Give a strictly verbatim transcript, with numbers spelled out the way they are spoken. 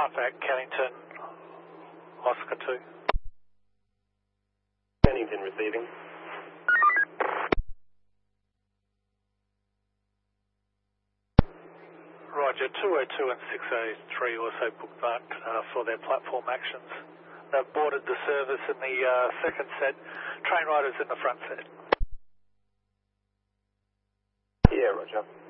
Contact Kennington, Oscar two. Kennington receiving. Roger, two oh two and six oh three also bookmarked uh, for their platform actions. They've boarded the service in the uh, second set, train riders in the front set. Yeah, Roger.